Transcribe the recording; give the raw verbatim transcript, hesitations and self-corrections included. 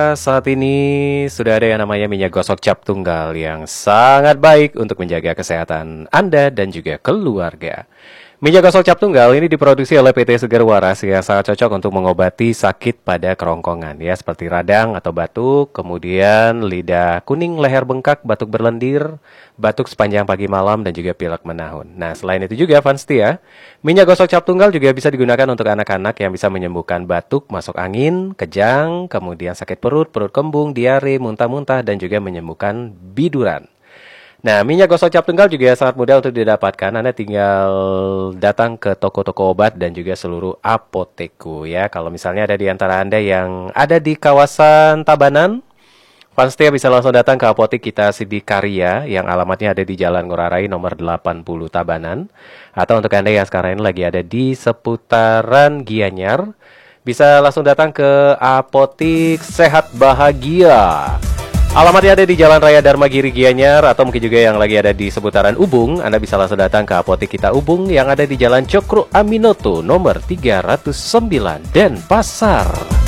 Saat ini sudah ada yang namanya minyak gosok cap tunggal yang sangat baik untuk menjaga kesehatan Anda dan juga keluarga. Minyak gosok cap tunggal ini diproduksi oleh P T Seger Waras yang sangat cocok untuk mengobati sakit pada kerongkongan ya, seperti radang atau batuk, kemudian lidah kuning, leher bengkak, batuk berlendir, batuk sepanjang pagi malam dan juga pilek menahun. Nah, selain itu juga Fans Tia, minyak gosok cap tunggal juga bisa digunakan untuk anak-anak yang bisa menyembuhkan batuk, masuk angin, kejang, kemudian sakit perut, perut kembung, diare, muntah-muntah dan juga menyembuhkan biduran. Nah, minyak gosok cap tunggal juga sangat mudah untuk didapatkan. Anda tinggal datang ke toko-toko obat dan juga seluruh apoteku ya. Kalau misalnya ada di antara Anda yang ada di kawasan Tabanan, Fans Tia bisa langsung datang ke apotek kita Sidik Karya yang alamatnya ada di Jalan Ngurah Rai nomor delapan puluh Tabanan. Atau untuk Anda yang sekarang ini lagi ada di seputaran Gianyar, bisa langsung datang ke apotek Sehat Bahagia. Alamatnya ada di Jalan Raya Dharma Giri Gianyar, atau mungkin juga yang lagi ada di seputaran Ubung. Anda bisa langsung datang ke apotek kita Ubung yang ada di Jalan Cokro Aminoto nomor tiga ratus sembilan Denpasar.